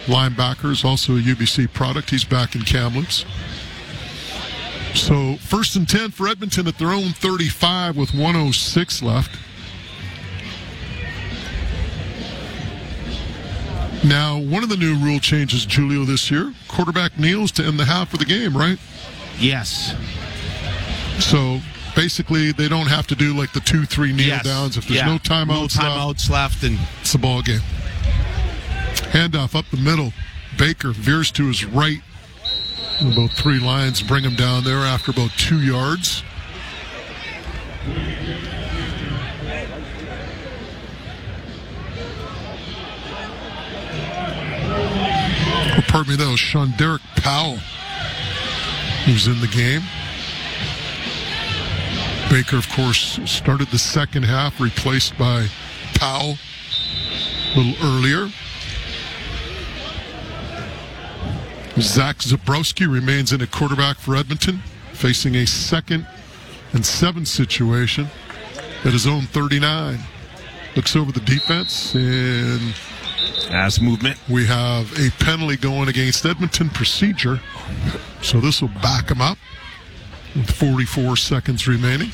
linebacker, is also a UBC product. He's back in Kamloops. So 1st and 10 for Edmonton at their own 35 with 1:06 left. Now, one of the new rule changes, Julio, this year, quarterback kneels to end the half of the game, right? Yes. So basically, they don't have to do like the 2-3 kneel downs. If there's no timeouts left, and it's a ball game. Handoff up the middle. Baker veers to his right. About 3 lines bring him down there after about 2 yards. Pardon me, that was Sean Derek Powell who's in the game. Baker, of course, started the second half, replaced by Powell a little earlier. Zach Zabrowski remains in at quarterback for Edmonton, facing a 2nd and 7 situation at his own 39. Looks over the defense, and as movement, we have a penalty going against Edmonton, procedure. So this will back him up with 44 seconds remaining.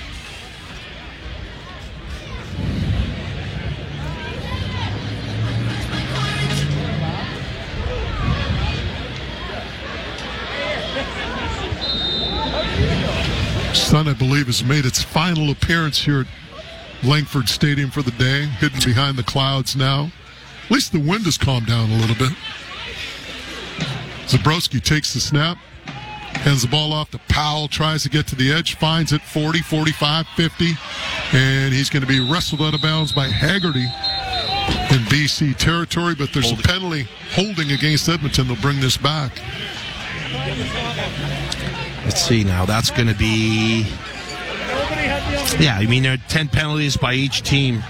Sun, I believe, has made its final appearance here at Langford Stadium for the day, hidden behind the clouds now. At least the wind has calmed down a little bit. Zabrowski takes the snap, hands the ball off to Powell, tries to get to the edge, finds it 40, 45, 50, and he's going to be wrestled out of bounds by Haggerty in BC territory, but there's a penalty holding against Edmonton. They'll bring this back. Let's see now. That's going to be... Yeah, I mean, there are 10 penalties by each team.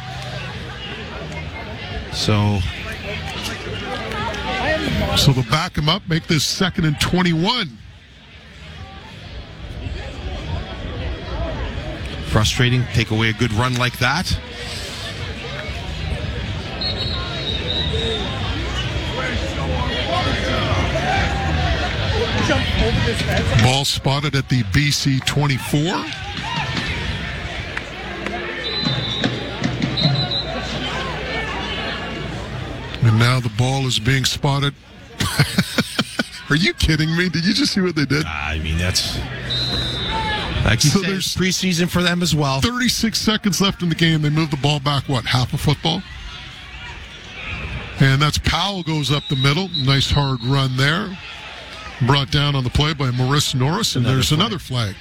So they'll back him up, make this 2nd and 21. Frustrating. Take away a good run like that. Ball spotted at the BC 24. And now the ball is being spotted. Are you kidding me? Did you just see what they did? I mean, that's... Like you said, there's preseason for them as well. 36 seconds left in the game. They move the ball back, half a football? And that's Powell goes up the middle. Nice hard run there. Brought down on the play by Maurice Norris, and there's another flag.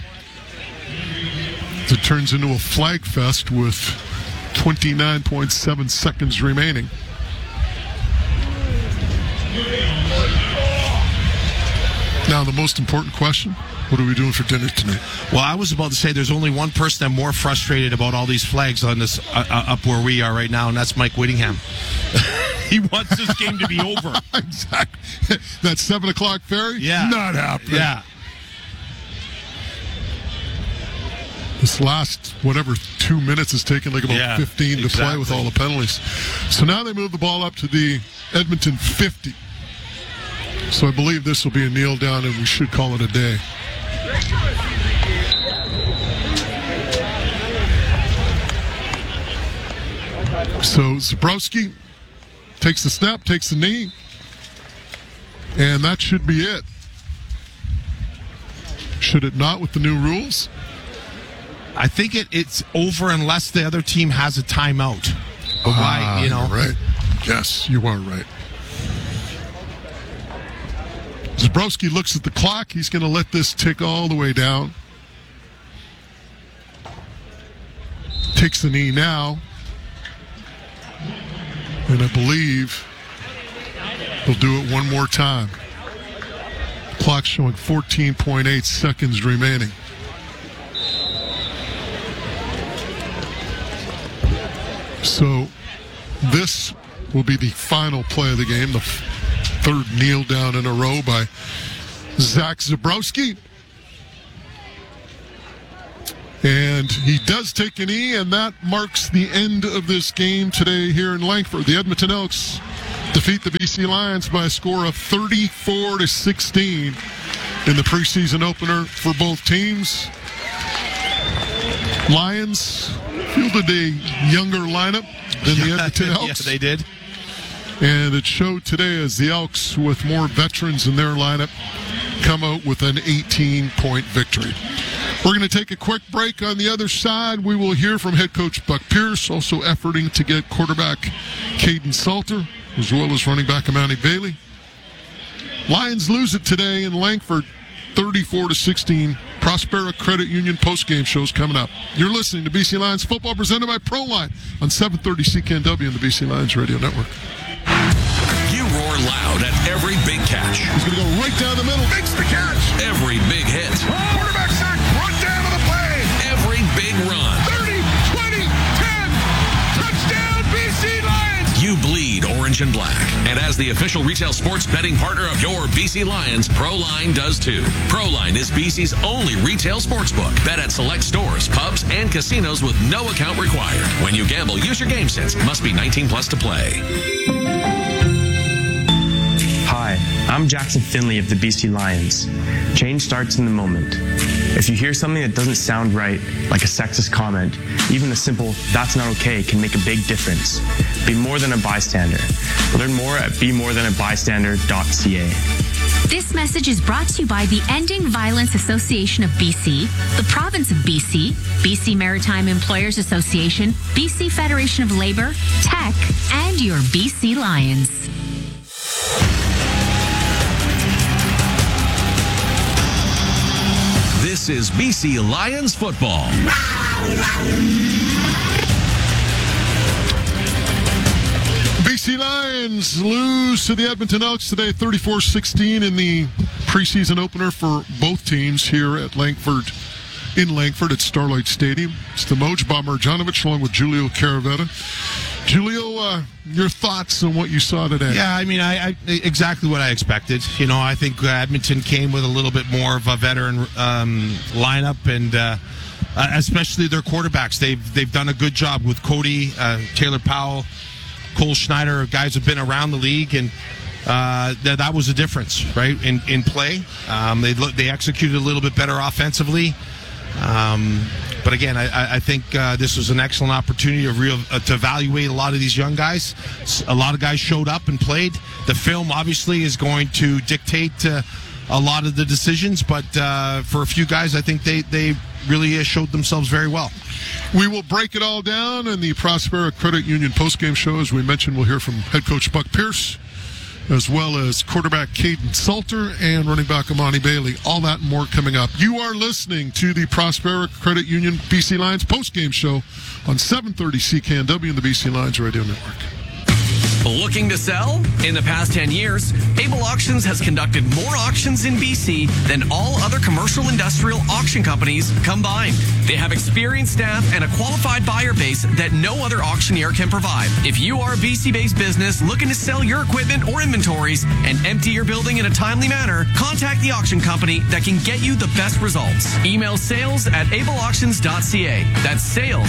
It turns into a flag fest with 29.7 seconds remaining. Now, the most important question, what are we doing for dinner tonight? Well, I was about to say there's only one person I'm more frustrated about all these flags on this up where we are right now, and that's Mike Whittingham. He wants this game to be over. Exactly. That 7 o'clock ferry? Yeah. Not happening. Yeah. This last, 2 minutes has taken like about 15 to play with all the penalties. So now they move the ball up to the Edmonton 50. So I believe this will be a kneel down, and we should call it a day. So Zabrowski takes the snap, takes the knee, and that should be it. Should it not with the new rules? I think it's over unless the other team has a timeout. But why, You're right. Yes, you are right. Zabrowski looks at the clock. He's going to let this tick all the way down. Takes the knee now. And I believe they'll do it one more time. Clock showing 14.8 seconds remaining. So this will be the final play of the game, the third kneel down in a row by Zach Zabrowski. And he does take a knee, and that marks the end of this game today here in Langford. The Edmonton Elks defeat the BC Lions by a score of 34-16 in the preseason opener for both teams. Lions fielded a younger lineup than the Edmonton Elks. Yes, they did. And it showed today as the Elks, with more veterans in their lineup, come out with an 18-point victory. We're going to take a quick break. On the other side, we will hear from head coach Buck Pierce, also efforting to get quarterback Caden Salter, as well as running back Amani Bailey. Lions lose it today in Langford, 34-16. Prospera Credit Union postgame shows coming up. You're listening to BC Lions football presented by ProLine on 730 CKNW and the BC Lions Radio Network. You roar loud at every big catch. He's going to go right down the middle. Makes the catch. Every big hit. Quarterback sack. Run down to the play. Every big run. 30, 20, 10. Touchdown, BC Lions. You bleed orange and black. And as the official retail sports betting partner of your BC Lions, ProLine does too. ProLine is BC's only retail sportsbook. Bet at select stores, pubs, and casinos with no account required. When you gamble, use your game sense. Must be 19 plus to play. Hi, I'm Jackson Finley of the BC Lions. Change starts in the moment. If you hear something that doesn't sound right, like a sexist comment, even a simple, "that's not okay," can make a big difference. Be more than a bystander. Learn more at bemorethanbystander.ca. This message is brought to you by the Ending Violence Association of BC, the Province of BC, BC Maritime Employers Association, BC Federation of Labor, Tech, and your BC Lions. This is BC Lions football. BC Lions lose to the Edmonton Elks today, 34-16 in the preseason opener for both teams here at Langford, in Langford at Starlight Stadium. It's the Mojba Marjanovic along with Julio Caravetta. Julio, your thoughts on what you saw today? Yeah, I mean, I exactly what I expected. You know, I think Edmonton came with a little bit more of a veteran lineup, and especially their quarterbacks. They've done a good job with Cody, Taylor Powell, Cole Schneider, guys have been around the league, and that was a difference, right, in play. They executed a little bit better offensively. But again, I think this was an excellent opportunity to evaluate a lot of these young guys. A lot of guys showed up and played. The film obviously is going to dictate a lot of the decisions, but for a few guys, I think they really showed themselves very well. We will break it all down in the Prospera Credit Union postgame show. As we mentioned, we'll hear from head coach Buck Pierce, as well as quarterback Caden Salter and running back Amani Bailey. All that and more coming up. You are listening to the Prospera Credit Union BC Lions postgame show on 730 CKNW and the BC Lions Radio Network. Looking to sell? In the past 10 years, Able Auctions has conducted more auctions in BC than all other commercial industrial auction companies combined. They have experienced staff and a qualified buyer base that no other auctioneer can provide. If you are a BC-based business looking to sell your equipment or inventories and empty your building in a timely manner, contact the auction company that can get you the best results. Email sales@ableauctions.ca. That's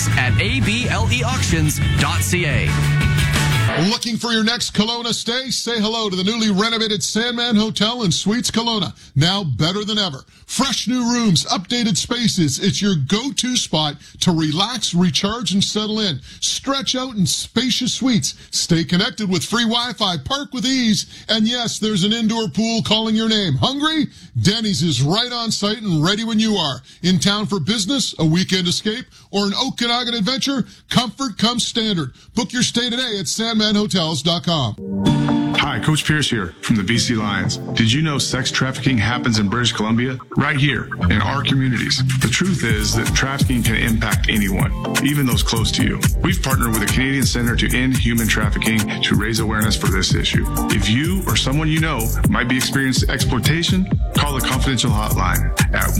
sales@ableauctions.ca. Looking for your next Kelowna stay? Say hello to the newly renovated Sandman Hotel and Suites Kelowna. Now better than ever. Fresh new rooms, updated spaces. It's your go-to spot to relax, recharge, and settle in. Stretch out in spacious suites. Stay connected with free Wi-Fi. Park with ease. And yes, there's an indoor pool calling your name. Hungry? Denny's is right on site and ready when you are. In town for business, a weekend escape, or an Okanagan adventure? Comfort comes standard. Book your stay today at sandmanhotels.com. Hi, Coach Pierce here from the BC Lions. Did you know sex trafficking happens in British Columbia? Right here, in our communities. The truth is that trafficking can impact anyone, even those close to you. We've partnered with the Canadian Center to End Human Trafficking to raise awareness for this issue. If you or someone you know might be experiencing exploitation, call the confidential hotline at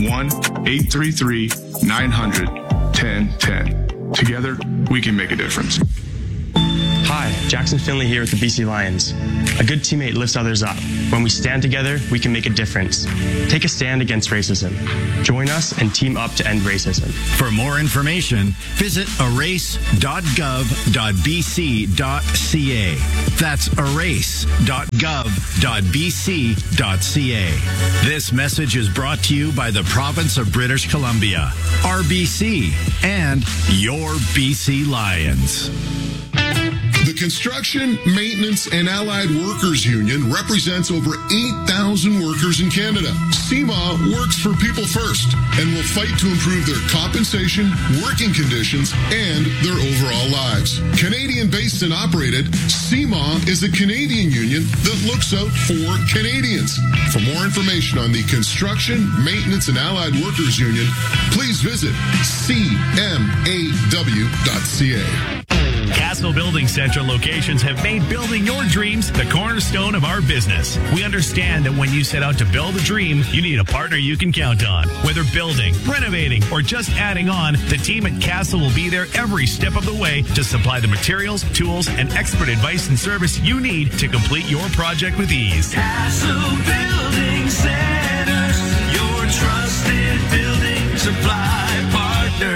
1-833-900-1010. Together, we can make a difference. Hi, Jackson Finley here with the BC Lions. A good teammate lifts others up. When we stand together, we can make a difference. Take a stand against racism. Join us and team up to end racism. For more information, visit erase.gov.bc.ca. That's erase.gov.bc.ca. This message is brought to you by the Province of British Columbia, RBC, and your BC Lions. The Construction, Maintenance, and Allied Workers Union represents over 8,000 workers in Canada. CMA works for people first and will fight to improve their compensation, working conditions, and their overall lives. Canadian-based and operated, CMA is a Canadian union that looks out for Canadians. For more information on the Construction, Maintenance, and Allied Workers Union, please visit cmaw.ca. Castle Building Central locations have made building your dreams the cornerstone of our business. We understand that when you set out to build a dream, you need a partner you can count on. Whether building, renovating, or just adding on, the team at Castle will be there every step of the way to supply the materials, tools, and expert advice and service you need to complete your project with ease. Castle Building Centers, your trusted building supply partner.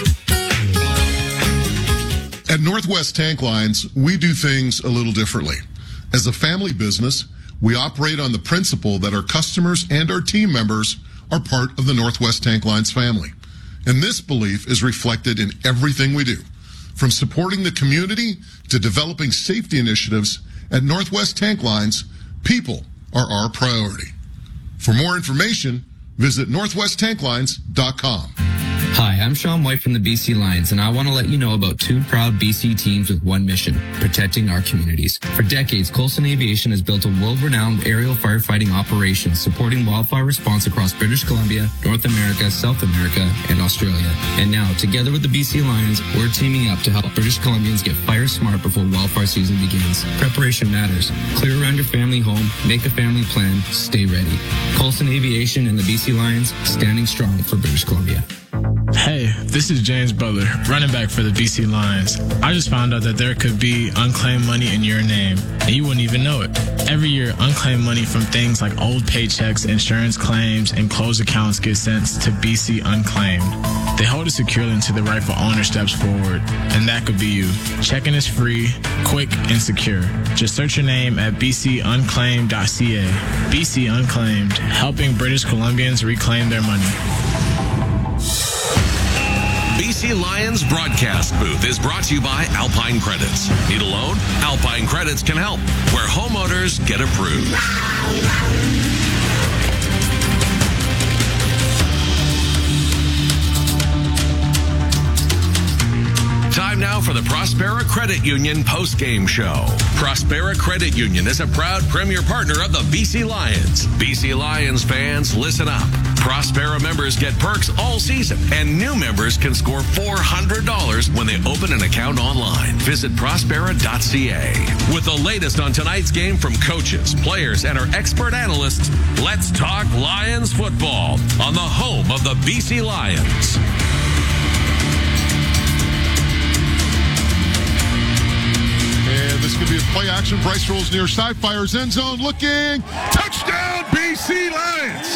At Northwest Tank Lines, we do things a little differently. As a family business, we operate on the principle that our customers and our team members are part of the Northwest Tank Lines family. And this belief is reflected in everything we do. From supporting the community to developing safety initiatives, at Northwest Tank Lines, people are our priority. For more information, visit northwesttanklines.com. Hi, I'm Sean White from the BC Lions, and I want to let you know about two proud BC teams with one mission, protecting our communities. For decades, Coulson Aviation has built a world-renowned aerial firefighting operation supporting wildfire response across British Columbia, North America, South America, and Australia. And now, together with the BC Lions, we're teaming up to help British Columbians get fire smart before wildfire season begins. Preparation matters. Clear around your family home, make a family plan, stay ready. Coulson Aviation and the BC Lions, standing strong for British Columbia. Hey, this is James Butler, running back for the BC Lions. I just found out that there could be unclaimed money in your name, and you wouldn't even know it. Every year, unclaimed money from things like old paychecks, insurance claims, and closed accounts gets sent to BC Unclaimed. They hold it securely until the rightful owner steps forward, and that could be you. Checking is free, quick, and secure. Just search your name at bcunclaimed.ca. BC Unclaimed, helping British Columbians reclaim their money. BC Lions broadcast booth is brought to you by Alpine Credits. Need a loan? Alpine Credits can help, where homeowners get approved. Time now for the Prospera Credit Union post-game show. Prospera Credit Union is a proud premier partner of the BC Lions. BC Lions fans, listen up. Prospera members get perks all season, and new members can score $400 when they open an account online. Visit Prospera.ca. With the latest on tonight's game from coaches, players, and our expert analysts, let's talk Lions football on the home of the BC Lions. And this could be a play action. Bryce rolls near side, fires end zone, looking. Touchdown, BC Lions!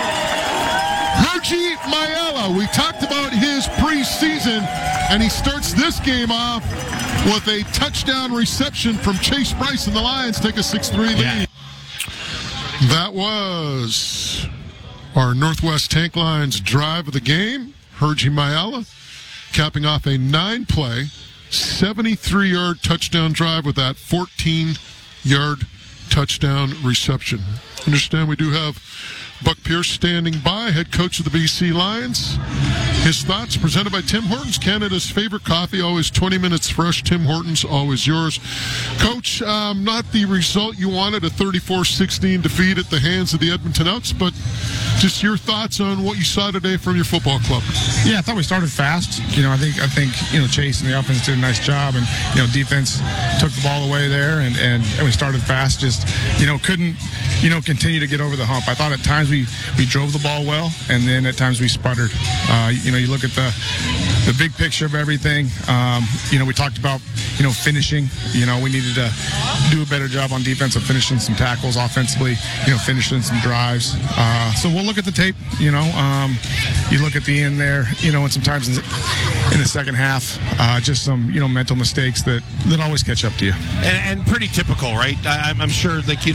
Hergy Mayala, we talked about his preseason, and he starts this game off with a touchdown reception from Chase Bryce, and the Lions take a 6-3 lead. Yeah. That was our Northwest Tank Lines drive of the game. Hergy Mayala capping off a 9-play, 73-yard touchdown drive with that 14-yard touchdown reception. Understand we do have Buck Pierce standing by, head coach of the BC Lions. His thoughts presented by Tim Hortons, Canada's favorite coffee, always 20 minutes fresh. Tim Hortons, always yours. Coach, not the result you wanted, a 34-16 defeat at the hands of the Edmonton Elks, but just your thoughts on what you saw today from your football club. Yeah, I thought we started fast. I think Chase and the offense did a nice job, and defense took the ball away there, and we started fast. Just couldn't continue to get over the hump. I thought at times we drove the ball well, and then at times we sputtered. You look at the big picture of everything. We talked about, finishing. We needed to do a better job on defense of finishing some tackles, offensively, finishing some drives. So we'll look at the tape. You look at the end there, and sometimes in the second half, just some, mental mistakes that always catch up to you. And pretty typical, right? I'm sure,